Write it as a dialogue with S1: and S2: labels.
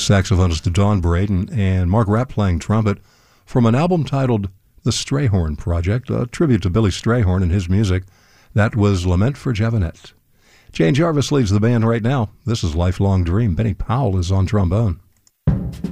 S1: saxophonist Don Braden, and Mark Rapp playing trumpet from an album titled The Strayhorn Project, a tribute to Billy Strayhorn and his music. That was Lament for Jevanette. Jane Jarvis leads the band right now. This is Lifelong Dream. Benny Powell is on trombone.